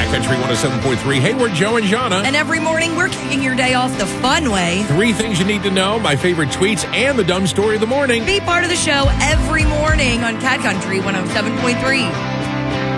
Cat Country 107.3. Hey, we're Joe and Jana. And every morning, we're kicking your day off the fun way. 3 things you need to know, my favorite tweets, and the dumb story of the morning. Be part of the show every morning on Cat Country 107.3.